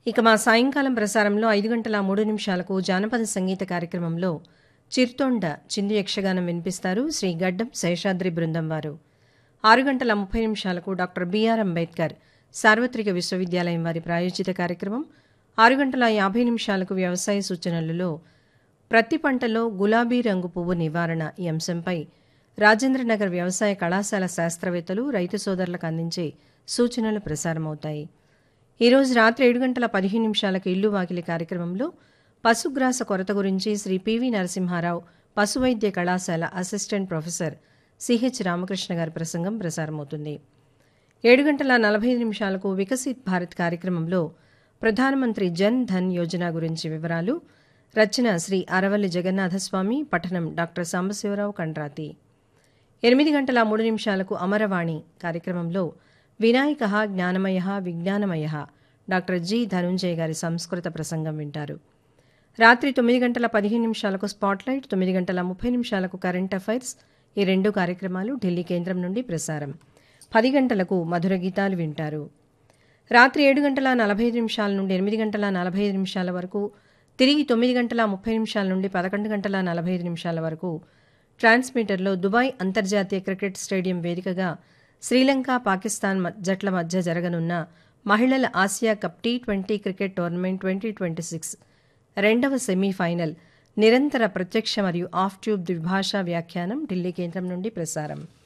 ఇక మా సాయంకాలం ప్రసారంలో 5 గంటల 3 నిమిషాలకు జానపద సంగీత కార్యక్రమంలో చిర్తొండ చిందు యక్షగానం వినిపిస్తారు శ్రీ గడ్డం శేషాద్రి బృందం వారు. 6 గంటల 30 నిమిషాలకు డాక్టర్ బిఆర్ అంబేద్కర్ సార్వత్రిక విశ్వవిద్యాలయం వారి ప్రాయోజిత కార్యక్రమం. 6 గంటల 50 నిమిషాలకు వ్యవసాయ సూచనలలో ప్రతి పంటలో గులాబీ రంగు పువ్వు నివారణ ఈ అంశంపై రాజేంద్రనగర్ వ్యవసాయ కళాశాల శాస్త్రవేత్తలు రైతు సోదరులకు అందించే సూచనలు ప్రసారమవుతాయి. ఈరోజు రాత్రి 7 గంటల 15 నిమిషాలకు ఇల్లు వాకిలి కార్యక్రమంలో పశుగ్రాస కొరత గురించి శ్రీ పివి నరసింహారావు పశువైద్య కళాశాల అసిస్టెంట్ ప్రొఫెసర్ సిహెచ్ రామకృష్ణ గారి ప్రసంగం ప్రసారమవుతుంది. 7 గంటల 45 నిమిషాలకు వికసిత్ భారత్ కార్యక్రమంలో ప్రధానమంత్రి జన్ ధన్ యోజన గురించి వివరాలు, రచన శ్రీ అరవల్లి జగన్నాథస్వామి, పఠనం డాక్టర్ సాంబశివరావు కండ్రాతి. 8 గంటల 3 నిమిషాలకు అమరవాణి కార్యక్రమంలో వినాయక జ్ఞానమయ విజ్ఞానమయ డాక్టర్ జి ధనుంజయ్ గారి సంస్కృత ప్రసంగం వింటారు. రాత్రి 9 గంటల 15 నిమిషాలకు స్పాట్లైట్, 9 గంటల 30 నిమిషాలకు కరెంట్ అఫైర్స్, ఈ రెండు కార్యక్రమాలు ఢిల్లీ కేంద్రం నుండి ప్రసారం. 10 గంటలకు మధుర గీతాలు వింటారు. రాత్రి 7 గంటల 45 నిమిషాల నుండి 8 గంటల 45 నిమిషాల వరకు, తిరిగి 9 గంటల 30 నిమిషాల నుండి 11 గంటల 45 నిమిషాల వరకు ట్రాన్స్మిటర్లో దుబాయ్ అంతర్జాతీయ క్రికెట్ స్టేడియం వేదికగా శ్రీలంక, పాకిస్తాన్ జట్ల మధ్య జరగనున్న మహిళల Asia cup T20 cricket tournament 2026 రెండవ సెమీఫైనల్ నిరంతర ప్రత్యక్ష మరియు ఆఫ్ ట్యూబ్ ద్విభాషా వ్యాఖ్యానం ఢిల్లీ కేంద్రం నుండి ప్రసారం.